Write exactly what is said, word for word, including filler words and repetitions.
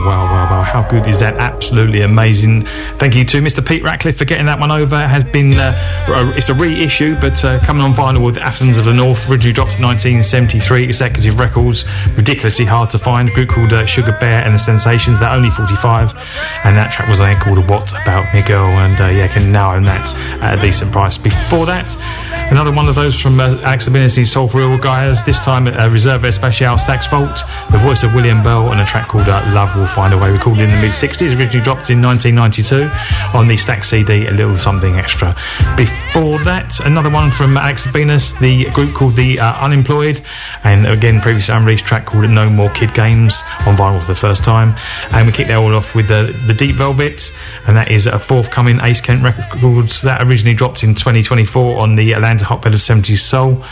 wow, wow, wow. How good is that? Absolutely amazing. Thank you to Mister Pete Ratcliffe for getting that one over. It has been, uh, it's a reissue, but uh, coming on vinyl with Athens of the North, originally dropped in nineteen seventy-three, Executive Records, ridiculously hard to find. A group called uh, Sugar Bear and the Sensations, they're only forty-five, and that track was I think called What About Me Girl, and uh, yeah, can now own that at a decent price. Before that, another one of those from uh, Alex Abinity, Soul for Real guys, this time uh, Reserve Especial, Stax Fault, the voice of William Bell, and a track called uh, Love Will Find a Way, recorded in the mid sixties, originally dropped in nineteen ninety-two on the Stax C D, A Little Something Extra. Before that, another one from Alex Abinas, the group called The uh, Unemployed, and again, previously unreleased track called No More Kid Games, on vinyl for the first time. And we kick that all off with the, the Deep Velvet, and that is a forthcoming Ace Kent Records that originally dropped in twenty twenty-four on the Atlanta Hotbed of seventies Soul.